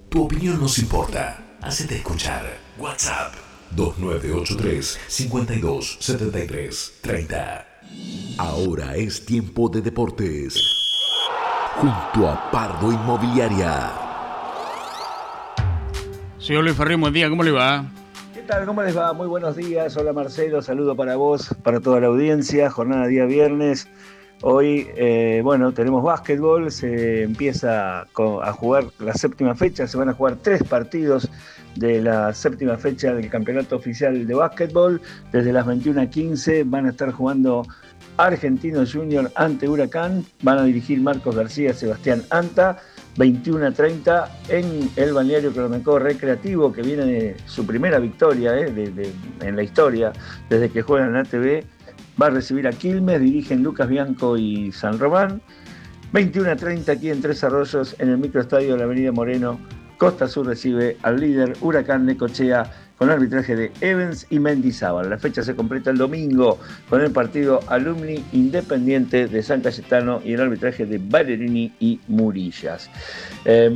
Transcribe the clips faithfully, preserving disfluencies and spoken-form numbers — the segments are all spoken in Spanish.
Tu opinión nos importa. Hacete escuchar. WhatsApp dos nueve ocho tres, cinco dos, siete tres, tres cero. Ahora es tiempo de deportes. Junto a Pardo Inmobiliaria. Señor Luis Ferrín, buen día, ¿cómo le va? ¿Qué tal? ¿Cómo les va? Muy buenos días. Hola Marcelo, saludo para vos, para toda la audiencia. Jornada día viernes. Hoy, eh, bueno, tenemos básquetbol, se empieza a jugar la séptima fecha, se van a jugar tres partidos de la séptima fecha del campeonato oficial de básquetbol. Desde las veintiuna quince van a estar jugando Argentino Junior ante Huracán, van a dirigir Marcos García, Sebastián Anta. veintiuna treinta en el balneario Clodomecó Recreativo, que viene de su primera victoria eh, de, de, en la historia desde que juegan en A T V. Va a recibir a Quilmes, dirigen Lucas Bianco y San Román. veintiuna treinta aquí en Tres Arroyos, en el microestadio de la Avenida Moreno. Costa Sur recibe al líder Huracán Necochea con arbitraje de Evans y Mendizábal. La fecha se completa el domingo con el partido Alumni Independiente de San Cayetano y el arbitraje de Ballerini y Murillas. Eh,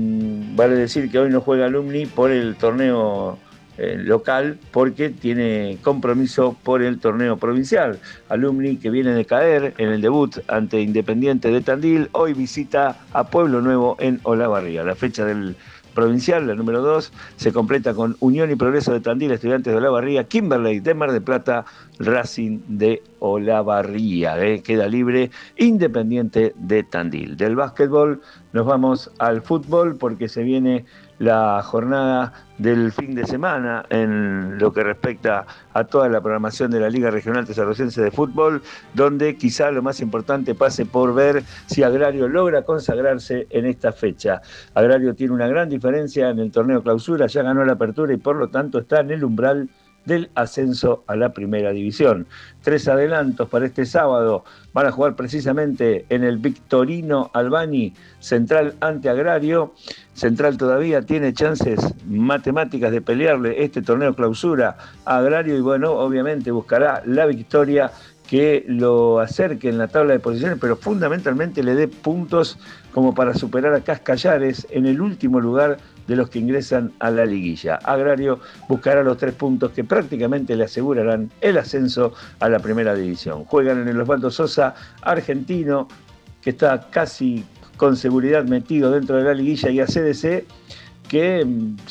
vale decir que hoy no juega Alumni por el torneo Eh, local, porque tiene compromiso por el torneo provincial. Alumni, que viene de caer en el debut ante Independiente de Tandil, hoy visita a Pueblo Nuevo en Olavarría. La fecha del provincial, la número dos, se completa con Unión y Progreso de Tandil, Estudiantes de Olavarría, Kimberley de Mar del Plata, Racing de Olavarría. Eh. Queda libre Independiente de Tandil. Del básquetbol nos vamos al fútbol, porque se viene la jornada del fin de semana en lo que respecta a toda la programación de la Liga Regional Tesarroyense de Fútbol, donde quizá lo más importante pase por ver si Agrario logra consagrarse en esta fecha. Agrario tiene una gran diferencia en el torneo clausura, ya ganó la apertura y por lo tanto está en el umbral del ascenso a la primera división. Tres adelantos para este sábado. Van a jugar precisamente en el Victorino Albani, Central ante Agrario. Central todavía tiene chances matemáticas de pelearle este torneo clausura a Agrario y bueno, obviamente buscará la victoria que lo acerque en la tabla de posiciones, pero fundamentalmente le dé puntos como para superar a Cascallares en el último lugar de los que ingresan a la liguilla. Agrario buscará los tres puntos que prácticamente le asegurarán el ascenso a la primera división. Juegan en el Osvaldo Sosa, Argentino, que está casi con seguridad metido dentro de la liguilla, y a C D C, que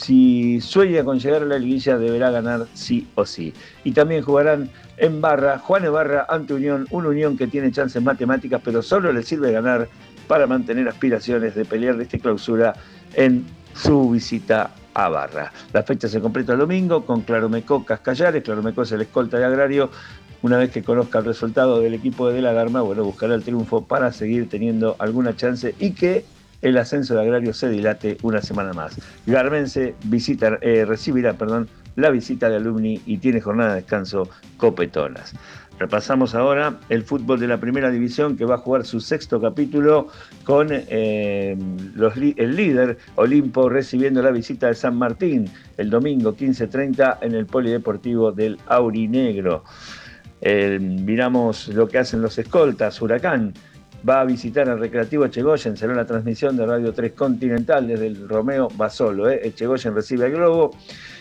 si sueña con llegar a la liguilla deberá ganar sí o sí. Y también jugarán en Barra, Juan Barra ante Unión, una Unión que tiene chances matemáticas, pero solo le sirve ganar para mantener aspiraciones de pelear de esta clausura en su visita a Barra. La fecha se completa el domingo con Claromecó Cascallares. Claromecó es el escolta de Agrario. Una vez que conozca el resultado del equipo de De la Garma, bueno, buscará el triunfo para seguir teniendo alguna chance y que el ascenso de Agrario se dilate una semana más. Garmense visita, eh, recibirá perdón, la visita de Alumni y tiene jornada de descanso Copetonas. Repasamos ahora el fútbol de la primera división, que va a jugar su sexto capítulo con eh, los, el líder Olimpo recibiendo la visita de San Martín el domingo quince treinta en el Polideportivo del Aurinegro. Eh, miramos lo que hacen los escoltas. Huracán va a visitar al Recreativo Echegoyen, será la transmisión de Radio tres Continental desde el Romeo Basolo. Eh. Echegoyen recibe al Globo.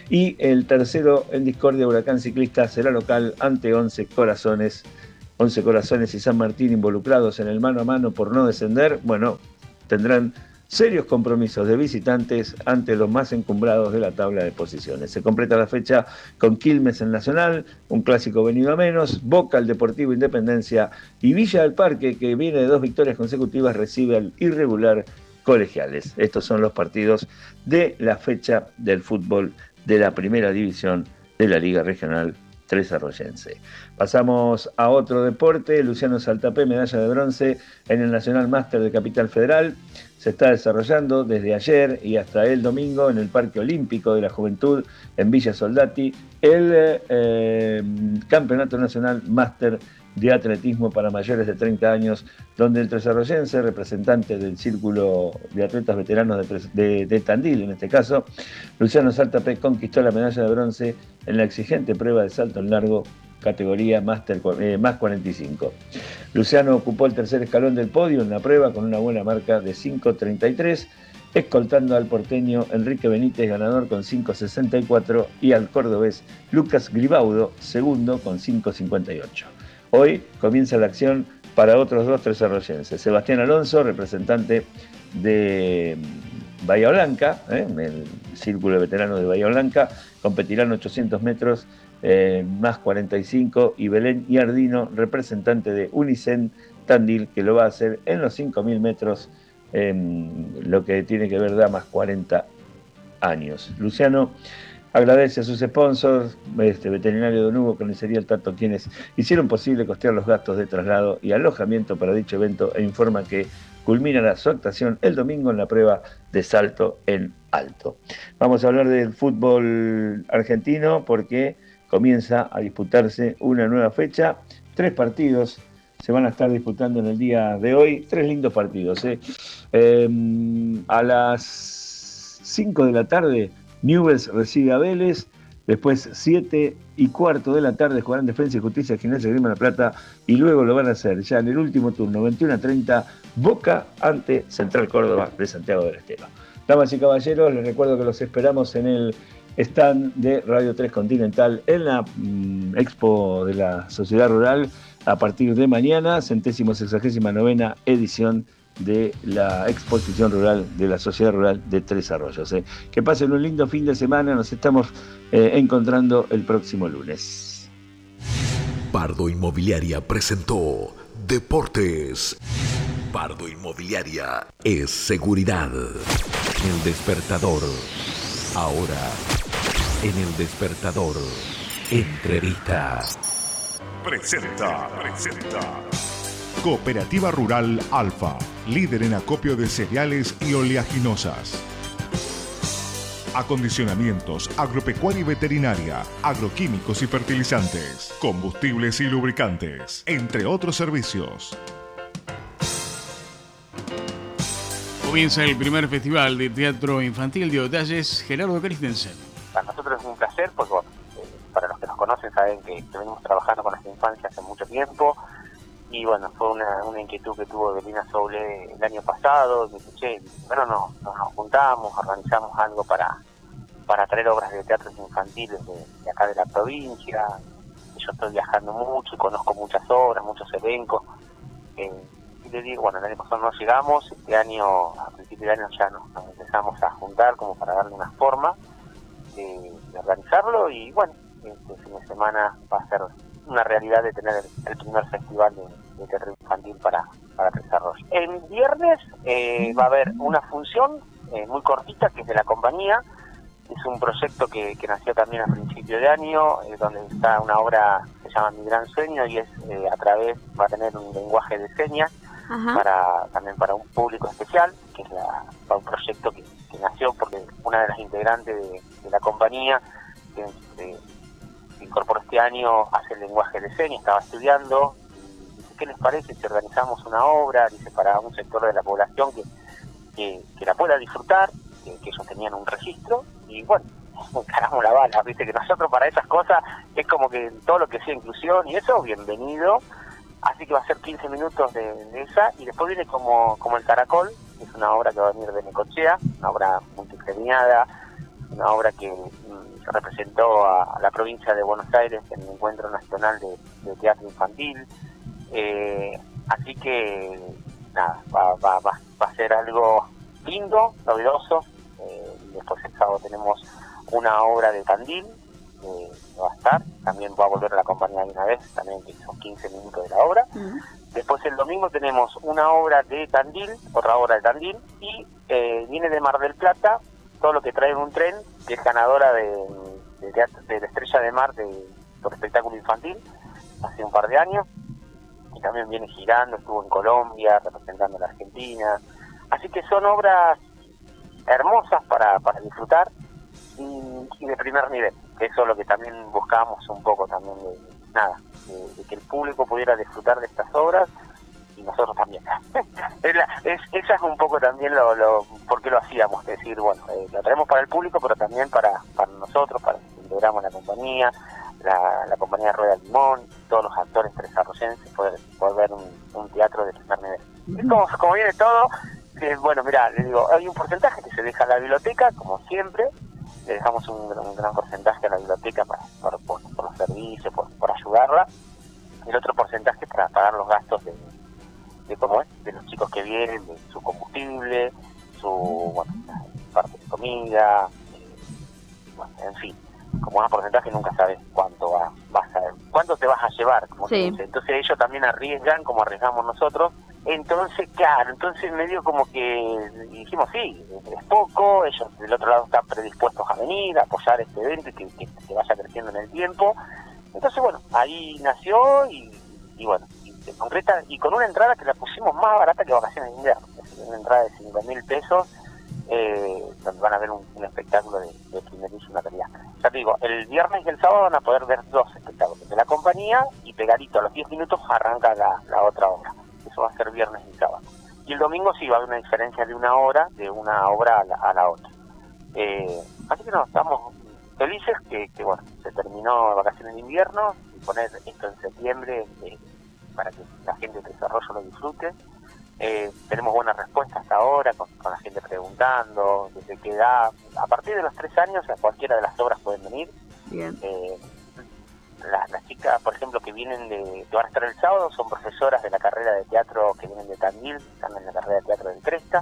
Y el tercero en discordia, Huracán Ciclista, será local ante once Corazones. once Corazones y San Martín involucrados en el mano a mano por no descender. Bueno, tendrán serios compromisos de visitantes ante los más encumbrados de la tabla de posiciones. Se completa la fecha con Quilmes en Nacional, un clásico venido a menos, Boca, el Deportivo Independencia y Villa del Parque, que viene de dos victorias consecutivas, recibe al irregular Colegiales. Estos son los partidos de la fecha del fútbol de la primera división de la Liga Regional Tesarroyense. Pasamos a otro deporte. Luciano Saltapé, medalla de bronce en el Nacional Máster de Capital Federal. Se está desarrollando desde ayer y hasta el domingo en el Parque Olímpico de la Juventud en Villa Soldati el eh, Campeonato Nacional Máster de Atletismo para mayores de treinta años, donde el tesarroyense, representante del Círculo de Atletas Veteranos de, de, de Tandil, en este caso, Luciano Saltapé, conquistó la medalla de bronce en la exigente prueba de salto en largo, categoría Master, eh, más cuarenta y cinco. Luciano ocupó el tercer escalón del podio en la prueba con una buena marca de cinco treinta y tres. escoltando al porteño Enrique Benítez, ganador con cinco sesenta y cuatro, y al cordobés Lucas Gribaudo, segundo con cinco cincuenta y ocho. Hoy comienza la acción para otros dos tresarroyenses. Sebastián Alonso, representante de Bahía Blanca, ¿eh? el círculo de veteranos de Bahía Blanca, competirán ochocientos metros eh, más cuarenta y cinco, y Belén Iardino, representante de Unicen Tandil, que lo va a hacer en los cinco mil metros, eh, lo que tiene que ver da más cuarenta años. Luciano agradece a sus sponsors, este, Veterinario Don Hugo, Carnicería El Tato, quienes hicieron posible costear los gastos de traslado y alojamiento para dicho evento, e informa que culminará su actuación el domingo en la prueba de salto en alto. Vamos a hablar del fútbol argentino porque comienza a disputarse una nueva fecha. Tres partidos se van a estar disputando en el día de hoy. Tres lindos partidos. ¿eh? Eh, a las cinco de la tarde, Newell's recibe a Vélez. Después, siete y cuarto de la tarde, jugarán Defensa y Justicia, Gimnasia Grima La Plata, y luego lo van a hacer ya en el último turno, veintiuno a treinta, Boca ante Central Córdoba de Santiago del Estero. Damas y caballeros, les recuerdo que los esperamos en el stand de Radio tres Continental en la mmm, Expo de la Sociedad Rural a partir de mañana, centésimo sexagésima novena edición de la exposición rural de la Sociedad Rural de Tres Arroyos. ¿eh? Que pasen un lindo fin de semana, nos estamos eh, encontrando el próximo lunes. Pardo Inmobiliaria presentó Deportes. Pardo Inmobiliaria es seguridad. El Despertador. Ahora, en El Despertador, entrevista. Presenta, presenta. Cooperativa Rural Alfa, líder en acopio de cereales y oleaginosas. Acondicionamientos, agropecuaria y veterinaria, agroquímicos y fertilizantes, combustibles y lubricantes, entre otros servicios. Comienza el primer festival de teatro infantil de Detalles, Gerardo Christensen. Para nosotros es un placer, porque bueno, eh, para los que nos conocen saben que, que venimos trabajando con las infancias hace mucho tiempo. Y bueno, fue una, una inquietud que tuvo Belina Soule el año pasado. Me escuché, pero no, no, nos juntamos, organizamos algo para, para traer obras de teatros infantiles de, de acá de la provincia. Yo estoy viajando mucho y conozco muchas obras, muchos elencos. Eh, y le digo, bueno, el año pasado no llegamos, este año, a principio de año ya nos, nos empezamos a juntar como para darle una forma de, de organizarlo. Y bueno, este fin de semana va a ser una realidad de tener el, el primer festival de, de teatro infantil para, para Tres Arroyos. El viernes eh, va a haber una función eh, muy cortita, que es de la compañía. Es un proyecto que, que nació también a principio de año, eh, donde está una obra que se llama Mi Gran Sueño, y es eh, a través, va a tener un lenguaje de señas. Ajá. para también para un público especial, que es la, para un proyecto que, que nació porque una de las integrantes de, de la compañía, que eh, se incorporó este año, hace el lenguaje de señas, estaba estudiando, y dice, ¿qué les parece si organizamos una obra, dice, para un sector de la población que, que, que la pueda disfrutar, que, que ellos tenían un registro? Y bueno, encaramos la bala, viste que nosotros para esas cosas es como que todo lo que sea inclusión y eso, bienvenido. Así que va a ser quince minutos de, de esa, y después viene como, como El Caracol, que es una obra que va a venir de Necochea, una obra multipremiada, una obra que mm, representó a, a la provincia de Buenos Aires en el Encuentro Nacional de, de Teatro Infantil. Eh, así que, nada, va, va, va, va a ser algo lindo, novedoso. Eh, y después el sábado tenemos una obra de Tandil, que va a estar, también va a volver a la compañía de una vez, también que son quince minutos de la obra. Uh-huh. Después el domingo tenemos una obra de Tandil, otra obra de Tandil, y eh, viene de Mar del Plata, Todo lo que trae en un tren, que es ganadora de, de, teatro, de la Estrella de Mar de, por espectáculo infantil, hace un par de años, y también viene girando, estuvo en Colombia, representando a la Argentina. Así que son obras hermosas para, para disfrutar, y, y de primer nivel. Eso es lo que también buscábamos un poco también de nada, de, de que el público pudiera disfrutar de estas obras y nosotros también. es la, es, esa es un poco también lo, lo por qué lo hacíamos, es decir, bueno, eh, lo traemos para el público, pero también para, para nosotros, para que integramos la compañía, la, la compañía Rueda Limón, todos los actores tresarroyenses, poder, poder ver un, un teatro de primer nivel. Uh-huh. Es como, como viene todo, Eh, bueno, mira, le digo, hay un porcentaje que se deja a la biblioteca, como siempre, le dejamos un, un gran porcentaje a la biblioteca para, por, por, por los servicios, por, por ayudarla, y el otro porcentaje para pagar los gastos de, de cómo es, de los chicos que vienen, de su combustible, su, bueno, parte de comida, eh, bueno, en fin, como un porcentaje nunca sabes cuánto va, vas a, cuánto te vas a llevar, como sí. dice. Entonces ellos también arriesgan como arriesgamos nosotros. Entonces, claro, entonces medio como que dijimos, sí, es poco, ellos del otro lado están predispuestos a venir, a apoyar este evento y que, que, que vaya creciendo en el tiempo. Entonces, bueno, ahí nació y, y bueno, y se concreta, y con una entrada que la pusimos más barata que Vacaciones de Invierno, es decir, una entrada de cinco mil pesos, eh, donde van a ver un, un espectáculo de, de primerísima calidad. Ya te digo, el viernes y el sábado van a poder ver dos espectáculos de la compañía y pegadito a los diez minutos arranca la, la otra obra. Eso va a ser viernes y sábado. Y el domingo sí va a haber una diferencia de una hora, de una obra a la, a la otra. Eh, así que no, estamos felices que, que, bueno, se terminó Vacaciones de Invierno y poner esto en septiembre eh, para que la gente de desarrollo lo disfrute. Eh, tenemos buenas respuestas hasta ahora, con, con la gente preguntando desde qué edad. A partir de los tres años, a cualquiera de las obras pueden venir. Bien. Eh, Las, las chicas, por ejemplo, que vienen de, que van a estar el sábado, son profesoras de la carrera de teatro que vienen de Tandil, están en la carrera de teatro de Cresta.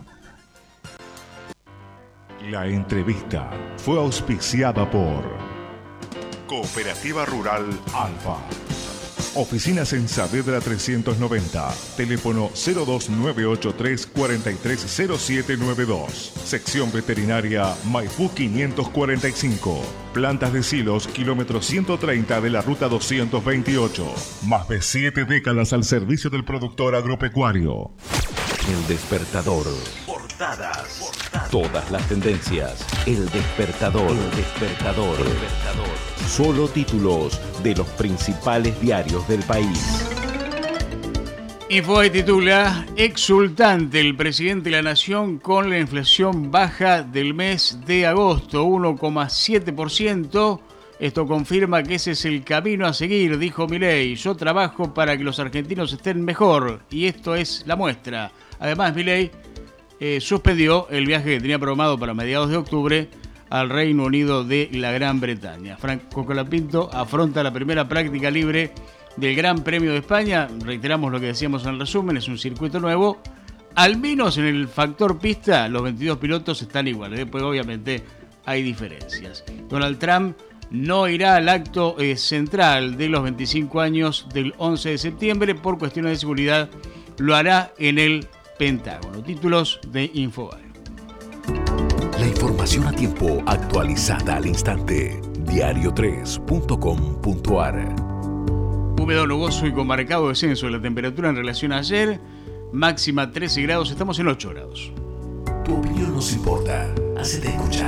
La entrevista fue auspiciada por Cooperativa Rural Alfa. Oficinas en Saavedra trescientos noventa. Teléfono cero dos nueve ocho tres cuatro tres cero siete nueve dos. Sección Veterinaria Maipú quinientos cuarenta y cinco. Plantas de silos, kilómetro ciento treinta de la ruta doscientos veintiocho. Más de siete décadas al servicio del productor agropecuario. El Despertador. Portadas. Portadas. Todas las tendencias. El Despertador. El Despertador. El Despertador. Solo títulos de los principales diarios del país. Infobae titula: exultante el presidente de la Nación con la inflación baja del mes de agosto, uno coma siete por ciento. Esto confirma que ese es el camino a seguir, dijo Milei. Yo trabajo para que los argentinos estén mejor y esto es la muestra. Además, Milei eh, suspendió el viaje que tenía programado para mediados de octubre al Reino Unido de la Gran Bretaña. Franco Colapinto afronta la primera práctica libre del Gran Premio de España. Reiteramos lo que decíamos en el resumen, es un circuito nuevo. Al menos en el factor pista, los veintidós pilotos están iguales. Después, obviamente, hay diferencias. Donald Trump no irá al acto eh, central de los veinticinco años del once de septiembre por cuestiones de seguridad. Lo hará en el Pentágono. Títulos de Infobae. La información a tiempo, actualizada al instante. diario tres punto com punto a r. Húmedo, nuboso y con marcado descenso de la temperatura en relación a ayer. Máxima trece grados, estamos en ocho grados. Tu opinión nos importa. Hacete escuchar.